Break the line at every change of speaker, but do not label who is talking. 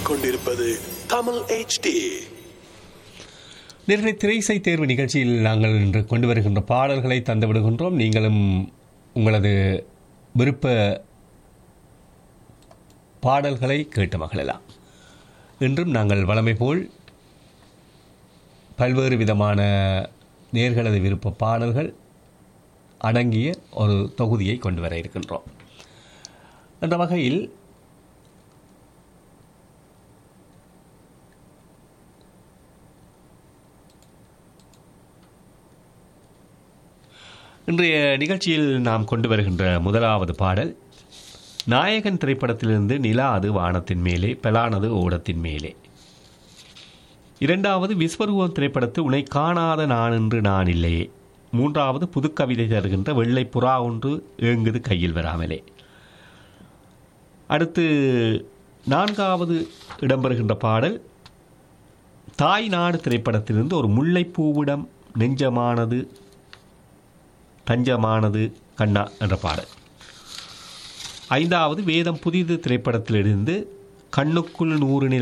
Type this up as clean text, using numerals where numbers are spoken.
கேட்டுக்கொண்டிருப்பது தமிழ் HD.
நேரடி திரைசை தேர்வு நிகழ்ச்சியில் நாங்கள் இன்று கொண்டு வருகின்ற பாடல்களை தந்து விடுகின்றோம். நீங்களும் உங்களது விருப்ப பாடல்களை கேட்டு மகிழலாம். இன்றும் நாங்கள் வழமை போல் பல்வேறு விதமான நேர்களது விருப்ப பாடல்கள் அடங்கிய ஒரு தொகுதியை கொண்டு வர இருக்கின்றோம். என்ற வகையில் இன்றைய நிகழ்ச்சியில் நாம் கொண்டு வருகின்ற முதலாவது பாடல் நாயகன் திரைப்படத்திலிருந்து நிலா அது வானத்தின் மேலே பெலானது ஓடத்தின் மேலே. இரண்டாவது விஸ்வரூபம் திரைப்படத்து உன்னை காணாத நான் என்று நான் இல்லையே. மூன்றாவது புதுக்கவிதை தருகின்ற வெள்ளை புறா ஒன்று ஏங்குது கையில் வராமலே. அடுத்து நான்காவது இடம்பெறுகின்ற பாடல் தாய் நாடு திரைப்படத்திலிருந்து ஒரு முல்லைப்பூவிடம் நெஞ்சமானது தஞ்சமானது கண்ணா என்ற பாடல். ஐந்தாவது வேதம் புதிது திரைப்படத்திலிருந்து கண்ணுக்குள் 100 நிலா